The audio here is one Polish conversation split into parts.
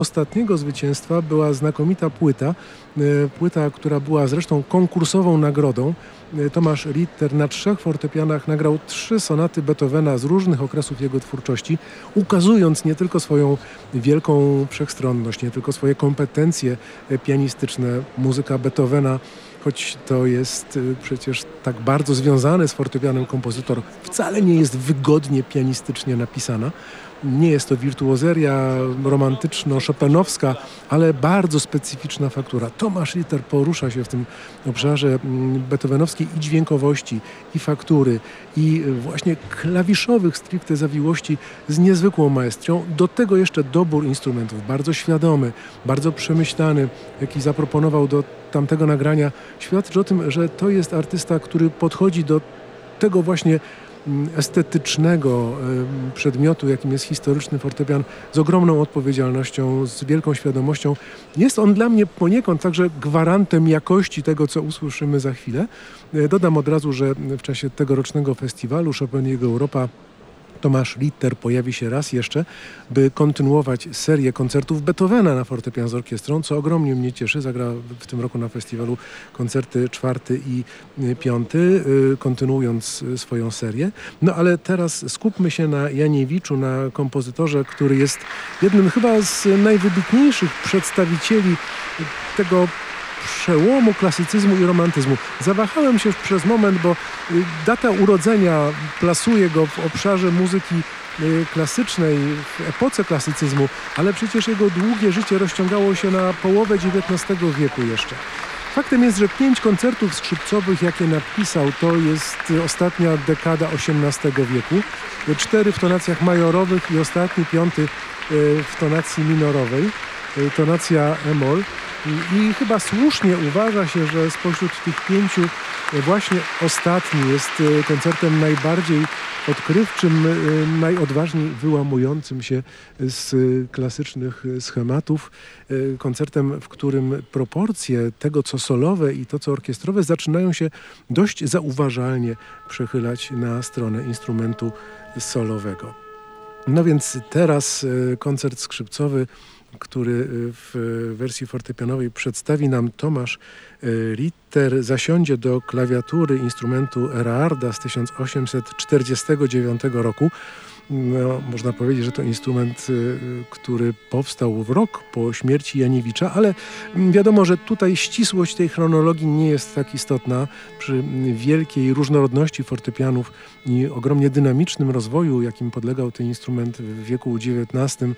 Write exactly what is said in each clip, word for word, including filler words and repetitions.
Ostatniego zwycięstwa była znakomita płyta, e, płyta, która była zresztą konkursową nagrodą. E, Tomasz Ritter na trzech fortepianach nagrał trzy sonaty Beethovena z różnych okresów jego twórczości, ukazując nie tylko swoją wielką wszechstronność, nie tylko swoje kompetencje e, pianistyczne. Muzyka Beethovena, choć to jest e, przecież tak bardzo związany z fortepianem kompozytor, wcale nie jest wygodnie pianistycznie napisana. Nie jest to wirtuozeria romantyczno-szopenowska, ale bardzo specyficzna faktura. Tomasz Ritter porusza się w tym obszarze mm, beethovenowskiej i dźwiękowości, i faktury, i właśnie klawiszowych stricte zawiłości z niezwykłą maestrią. Do tego jeszcze dobór instrumentów, bardzo świadomy, bardzo przemyślany, jaki zaproponował do tamtego nagrania, świadczy o tym, że to jest artysta, który podchodzi do tego właśnie estetycznego przedmiotu, jakim jest historyczny fortepian, z ogromną odpowiedzialnością, z wielką świadomością. Jest on dla mnie poniekąd także gwarantem jakości tego, co usłyszymy za chwilę. Dodam od razu, że w czasie tegorocznego festiwalu Chopin i jego Europa Tomasz Ritter pojawi się raz jeszcze, by kontynuować serię koncertów Beethovena na fortepian z orkiestrą, co ogromnie mnie cieszy. Zagra w tym roku na festiwalu koncerty czwarty i piąty, kontynuując swoją serię. No ale teraz skupmy się na Janiewiczu, na kompozytorze, który jest jednym chyba z najwybitniejszych przedstawicieli tego przełomu klasycyzmu i romantyzmu. Zawahałem się przez moment, bo data urodzenia plasuje go w obszarze muzyki klasycznej, w epoce klasycyzmu, ale przecież jego długie życie rozciągało się na połowę dziewiętnastego wieku jeszcze. Faktem jest, że pięć koncertów skrzypcowych, jakie napisał, to jest ostatnia dekada osiemnastego wieku. Cztery w tonacjach majorowych i ostatni, piąty w tonacji minorowej, tonacja e-moll. I chyba słusznie uważa się, że spośród tych pięciu właśnie ostatni jest koncertem najbardziej odkrywczym, najodważniej wyłamującym się z klasycznych schematów. Koncertem, w którym proporcje tego, co solowe i to, co orkiestrowe, zaczynają się dość zauważalnie przechylać na stronę instrumentu solowego. No więc teraz koncert skrzypcowy, który w wersji fortepianowej przedstawi nam Tomasz Ritter, zasiądzie do klawiatury instrumentu Erarda z tysiąc osiemset czterdziestego dziewiątego roku. No, można powiedzieć, że to instrument, który powstał w rok po śmierci Janiewicza, ale wiadomo, że tutaj ścisłość tej chronologii nie jest tak istotna. Przy wielkiej różnorodności fortepianów i ogromnie dynamicznym rozwoju, jakim podlegał ten instrument w wieku dziewiętnastym,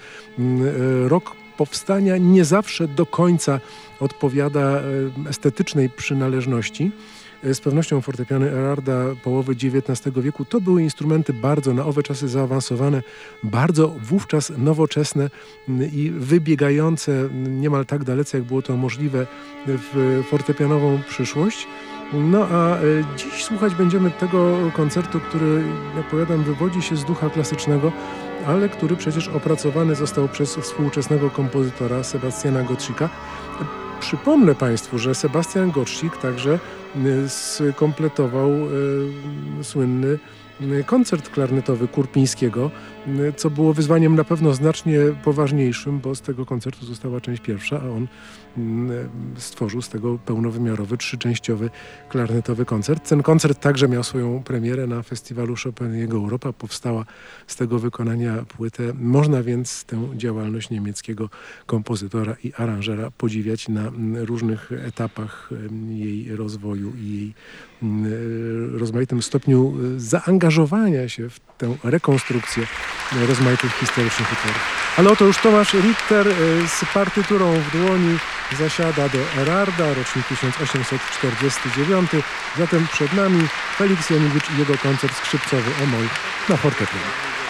rok powstania nie zawsze do końca odpowiada estetycznej przynależności. Z pewnością fortepiany Erarda połowy dziewiętnastego wieku to były instrumenty bardzo na owe czasy zaawansowane, bardzo wówczas nowoczesne i wybiegające niemal tak dalece, jak było to możliwe, w fortepianową przyszłość. No a dziś słuchać będziemy tego koncertu, który, jak powiadam, wywodzi się z ducha klasycznego, ale który przecież opracowany został przez współczesnego kompozytora Sebastiana Gottschicka. Przypomnę Państwu, że Sebastian Gottschalk także skompletował e, słynny koncert klarnetowy Kurpińskiego, co było wyzwaniem na pewno znacznie poważniejszym, bo z tego koncertu została część pierwsza, a on stworzył z tego pełnowymiarowy, trzyczęściowy klarnetowy koncert. Ten koncert także miał swoją premierę na festiwalu Chopin i jego Europa. Powstała z tego wykonania płytę. Można więc tę działalność niemieckiego kompozytora i aranżera podziwiać na różnych etapach jej rozwoju i jej rozmaitym stopniu zaangażowania się w tę rekonstrukcję rozmaitych historycznych utworów. Ale oto już Tomasz Ritter z partyturą w dłoni zasiada do Erarda, rocznik tysiąc osiemset czterdziesty dziewiąty. Zatem przed nami Felix Janiewicz i jego koncert skrzypcowy e-moll na fortepianie.